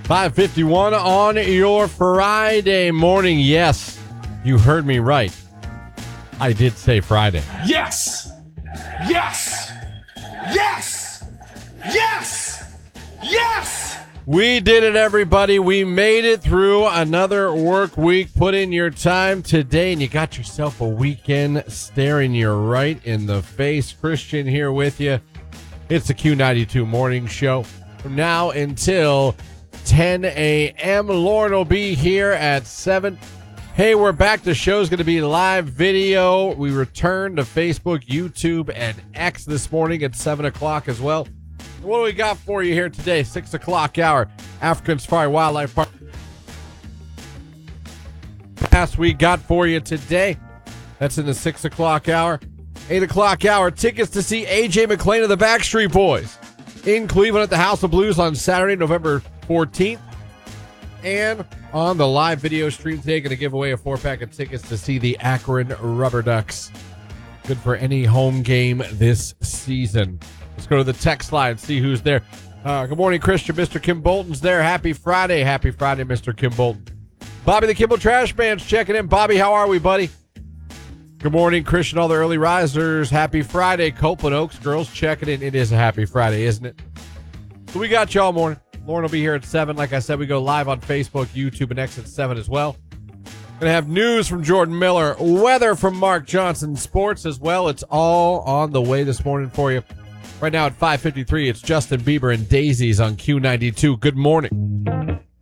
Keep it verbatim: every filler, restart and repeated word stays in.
five fifty-one on your Friday morning. Yes, you heard me right. I did say Friday. Yes! Yes! Yes! Yes! Yes! We did it, everybody. We made it through another work week. Put in your time today, and you got yourself a weekend staring you right in the face. Christian here with you. It's the Q ninety-two Morning Show. From now until ten a.m. Lauren will be here at seven. Hey, we're back. The show's going to be live video. We return to Facebook, YouTube, and X this morning at seven o'clock as well. What do we got for you here today? six o'clock hour, African Safari Wildlife Park. Past we got for you today. That's in the six o'clock hour. eight o'clock hour, tickets to see A J McLean of the Backstreet Boys in Cleveland at the House of Blues on Saturday, November fourteenth. And on the live video stream today, going to give away a four-pack of tickets to see the Akron Rubber Ducks. Good for any home game this season. Let's go to the text line and see who's there. Uh, good morning, Christian. Mister Kim Bolton's there. Happy Friday. Happy Friday, Mister Kim Bolton. Bobby the Kimball Trash Man's checking in. Bobby, how are we, buddy? Good morning, Christian. All the early risers. Happy Friday. Copeland Oaks girls checking in. It is a happy Friday, isn't it? So we got you all morning. Lauren will be here at seven. Like I said, we go live on Facebook, YouTube, and X at seven as well. Going to have news from Jordan Miller, weather from Mark Johnson, sports as well. It's all on the way this morning for you. Right now at five fifty-three, it's Justin Bieber and Daisies on Q ninety-two. Good morning.